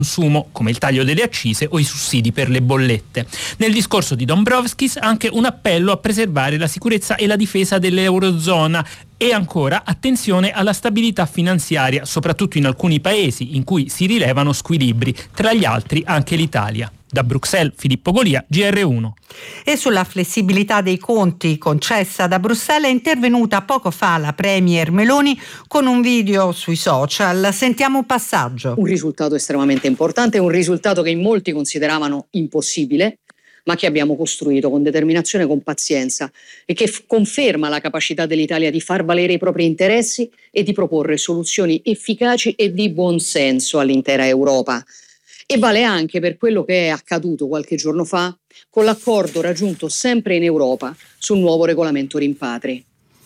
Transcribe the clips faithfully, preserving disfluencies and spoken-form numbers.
consumo, come il taglio delle accise o i sussidi per le bollette. Nel discorso di Dombrovskis anche un appello a preservare la sicurezza e la difesa dell'Eurozona e ancora attenzione alla stabilità finanziaria, soprattutto in alcuni paesi in cui si rilevano squilibri, tra gli altri anche l'Italia. Da Bruxelles, Filippo Golia, G R uno. E sulla flessibilità dei conti concessa da Bruxelles è intervenuta poco fa la Premier Meloni con un video sui social. Sentiamo un passaggio. Un risultato estremamente importante, un risultato che in molti consideravano impossibile, ma che abbiamo costruito con determinazione e con pazienza e che f- conferma la capacità dell'Italia di far valere i propri interessi e di proporre soluzioni efficaci e di buon senso all'intera Europa. E vale anche per quello che è accaduto qualche giorno fa con l'accordo raggiunto sempre in Europa sul nuovo regolamento rimpatri.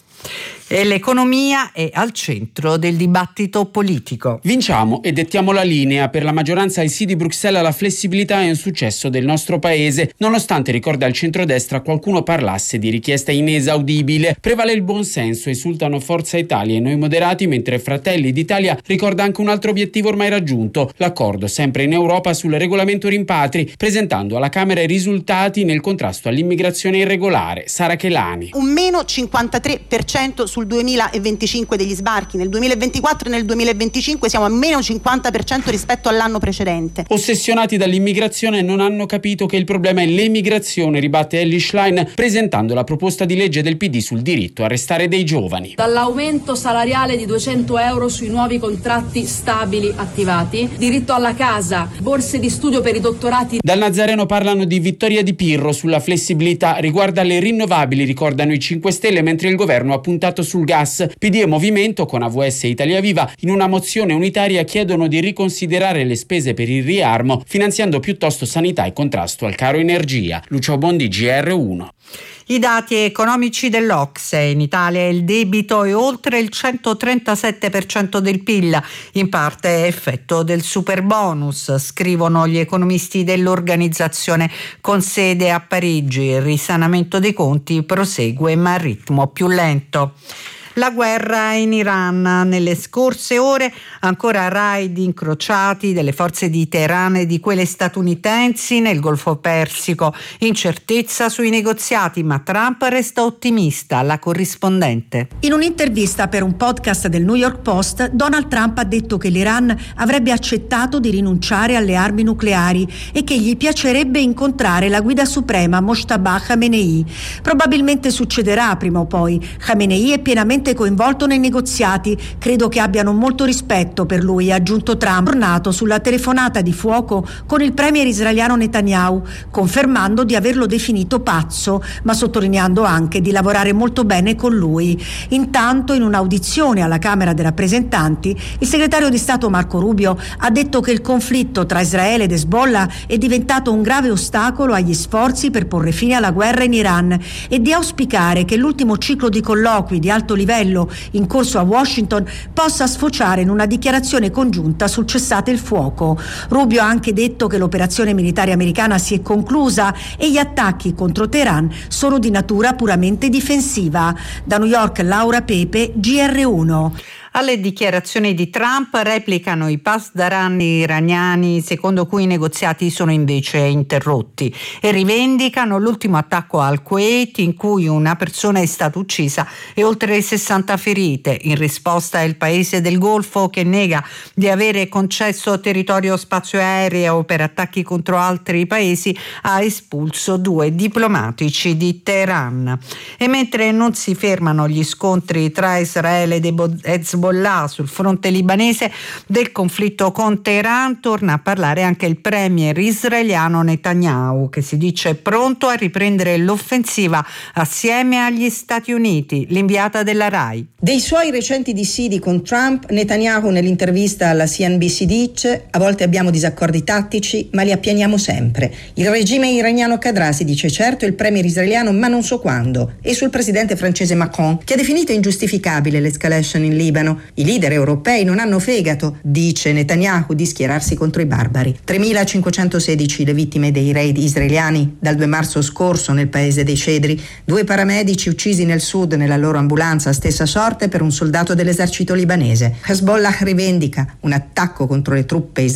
E l'economia è al centro del dibattito politico. Vinciamo e dettiamo la linea. Per la maggioranza ai sì di Bruxelles la flessibilità è un successo del nostro paese, nonostante, ricorda il centrodestra, qualcuno parlasse di richiesta inesaudibile. Prevale il buonsenso, esultano Forza Italia e Noi Moderati, mentre Fratelli d'Italia ricorda anche un altro obiettivo ormai raggiunto, l'accordo sempre in Europa sul regolamento rimpatri, presentando alla Camera i risultati nel contrasto all'immigrazione irregolare. Sara Chelani. Un meno cinquantatré per cento sul duemilaventicinque degli sbarchi, nel duemilaventiquattro e nel duemilaventicinque siamo a meno cinquanta per cento rispetto all'anno precedente. Ossessionati dall'immigrazione non hanno capito che il problema è l'emigrazione, ribatte Elly Schlein presentando la proposta di legge del P D sul diritto a restare dei giovani. Dall'aumento salariale di duecento euro sui nuovi contratti stabili attivati, diritto alla casa, borse di studio per i dottorati. Dal Nazareno parlano di vittoria di Pirro sulla flessibilità, riguarda le rinnovabili, ricordano i cinque Stelle, mentre il governo ha puntato sul gas. P D e Movimento con A V S e Italia Viva in una mozione unitaria chiedono di riconsiderare le spese per il riarmo, finanziando piuttosto sanità e contrasto al caro energia. Lucio Bondi, G R uno. I dati economici dell'Ocse: in Italia il debito è oltre il centotrentasette per cento del P I L, in parte effetto del superbonus, scrivono gli economisti dell'organizzazione con sede a Parigi. Il risanamento dei conti prosegue ma a ritmo più lento. La guerra in Iran. Nelle scorse ore ancora raid incrociati delle forze di Teheran e di quelle statunitensi nel Golfo Persico. Incertezza sui negoziati, ma Trump resta ottimista. La corrispondente. In un'intervista per un podcast del New York Post, Donald Trump ha detto che l'Iran avrebbe accettato di rinunciare alle armi nucleari e che gli piacerebbe incontrare la guida suprema Mojtaba Khamenei. Probabilmente succederà prima o poi. Khamenei è pienamente coinvolto nei negoziati, credo che abbiano molto rispetto per lui, ha aggiunto Trump, tornato sulla telefonata di fuoco con il premier israeliano Netanyahu, confermando di averlo definito pazzo, ma sottolineando anche di lavorare molto bene con lui. Intanto, in un'audizione alla Camera dei rappresentanti, il segretario di Stato Marco Rubio ha detto che il conflitto tra Israele ed Hezbollah è diventato un grave ostacolo agli sforzi per porre fine alla guerra in Iran e di auspicare che l'ultimo ciclo di colloqui di alto livello in corso a Washington possa sfociare in una dichiarazione congiunta sul cessate il fuoco. Rubio ha anche detto che l'operazione militare americana si è conclusa e gli attacchi contro Teheran sono di natura puramente difensiva. Da New York, Laura Pepe, G R uno. Alle dichiarazioni di Trump replicano i pasdaran iraniani, secondo cui i negoziati sono invece interrotti, e rivendicano l'ultimo attacco al Kuwait in cui una persona è stata uccisa e oltre sessanta ferite. In risposta il paese del Golfo, che nega di avere concesso territorio spazio aereo per attacchi contro altri paesi, ha espulso due diplomatici di Teheran. E mentre non si fermano gli scontri tra Israele ed Hezbollah sul fronte libanese del conflitto con Teheran, torna a parlare anche il premier israeliano Netanyahu, che si dice pronto a riprendere l'offensiva assieme agli Stati Uniti. L'inviata della RAI. Dei suoi recenti dissidi con Trump, Netanyahu nell'intervista alla C N B C dice: a volte abbiamo disaccordi tattici, ma li appianiamo sempre. Il regime iraniano cadrà, si dice certo, il premier israeliano, ma non so quando. E sul presidente francese Macron, che ha definito ingiustificabile l'escalation in Libano. I leader europei non hanno fegato, dice Netanyahu, di schierarsi contro i barbari. tremilacinquecentosedici le vittime dei raid israeliani dal due marzo scorso nel paese dei Cedri, due paramedici uccisi nel sud nella loro ambulanza, stessa sorte per un soldato dell'esercito libanese. Hezbollah rivendica un attacco contro le truppe israeliane